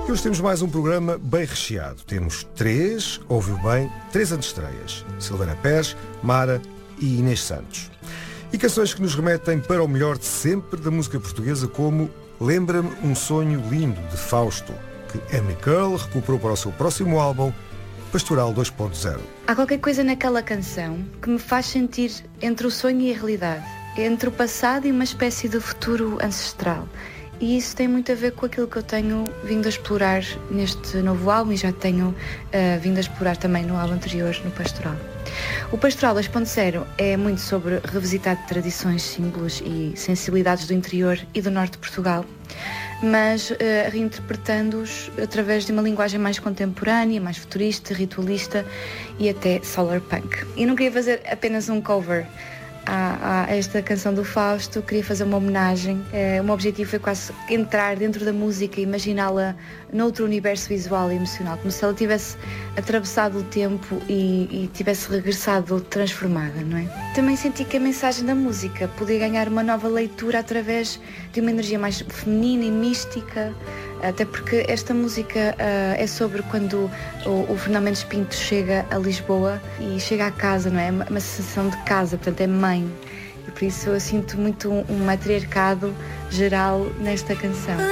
E hoje temos mais um programa bem recheado. Temos ouviu bem, três antestreias. Silvana Pérez, Mara e Inês Santos. E canções que nos remetem para o melhor de sempre da música portuguesa, como Lembra-me um Sonho Lindo, de Fausto, que Emily Curl recuperou para o seu próximo álbum, Pastoral 2.0. Há qualquer coisa naquela canção que me faz sentir entre o sonho e a realidade, entre o passado e uma espécie de futuro ancestral. E isso tem muito a ver com aquilo que eu tenho vindo a explorar neste novo álbum e já tenho vindo a explorar também no álbum anterior, no Pastoral. O Pastoral 2.0 é muito sobre revisitar tradições, símbolos e sensibilidades do interior e do norte de Portugal, mas reinterpretando-os através de uma linguagem mais contemporânea, mais futurista, ritualista e até solar punk. E não queria fazer apenas um cover a esta canção do Fausto, queria fazer uma homenagem. O meu objetivo foi quase entrar dentro da música e imaginá-la noutro universo visual e emocional, como se ela tivesse atravessado o tempo e tivesse regressado transformada, não é? Também senti que a mensagem da música podia ganhar uma nova leitura através de uma energia mais feminina e mística, até porque esta música é sobre quando o Fernando Mendes Pinto chega a Lisboa e chega à casa, não é? Uma sensação de casa, portanto é mãe. E por isso eu sinto muito um matriarcado geral nesta canção.